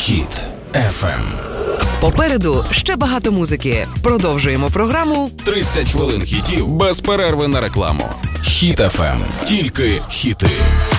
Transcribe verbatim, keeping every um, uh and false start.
Хіт еф ем. Попереду ще багато музики. Продовжуємо програму тридцять хвилин хітів без перерви на рекламу. Хіт еф ем. Тільки хіти.